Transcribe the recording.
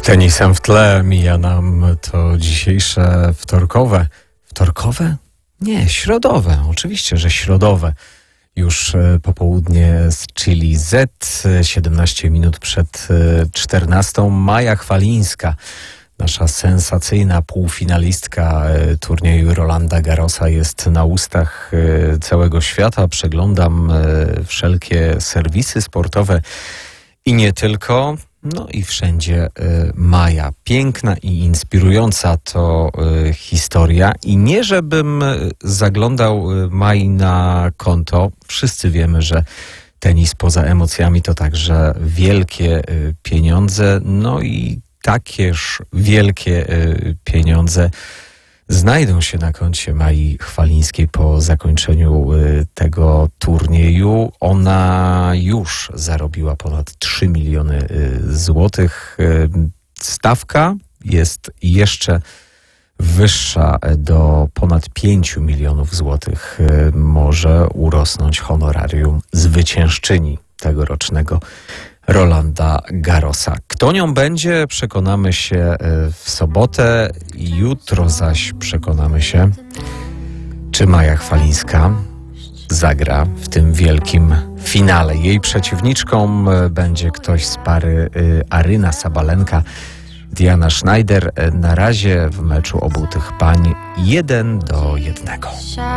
Tenisem w tle mija nam to dzisiejsze wtorkowe? Nie, środowe. Oczywiście, że środowe. Już popołudnie z Chili Z, 17 minut przed 14. Maja Chwalińska, nasza sensacyjna półfinalistka turnieju Rolanda Garrosa, jest na ustach całego świata. Przeglądam wszelkie serwisy sportowe i nie tylko. No i wszędzie Maja. Piękna i inspirująca to historia. I nie żebym zaglądał Mai na konto. Wszyscy wiemy, że tenis poza emocjami to także wielkie pieniądze. No i takież wielkie pieniądze znajdą się na koncie Mai Chwalińskiej po zakończeniu tego turnieju. Ona już zarobiła ponad 3 miliony złotych. Stawka jest jeszcze wyższa, do ponad 5 milionów złotych może urosnąć honorarium zwyciężczyni tegorocznego Rolanda Garrosa. Kto nią będzie, przekonamy się w sobotę. Jutro zaś przekonamy się, czy Maja Chwalińska zagra w tym wielkim finale. Jej przeciwniczką będzie ktoś z pary Aryna Sabalenka, Diana Schneider. Na razie w meczu obu tych pań 1-1.